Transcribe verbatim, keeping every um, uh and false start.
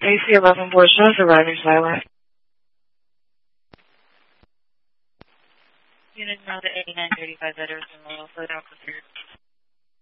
A C eleven Bourgeois arriving silent. Unit now the eighty-nine thirty-five letters and roll for the officer.